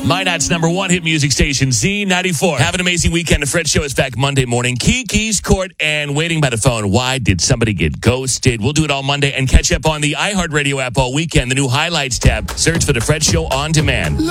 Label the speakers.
Speaker 1: Minot's number one hit music station, Z94. Have an amazing weekend. The Fred Show is back Monday morning. Kiki's Court and Waiting by the Phone. Why did somebody get ghosted? We'll do it all Monday and catch up on the iHeartRadio app all weekend. The new Highlights tab. Search for the Fred Show on demand.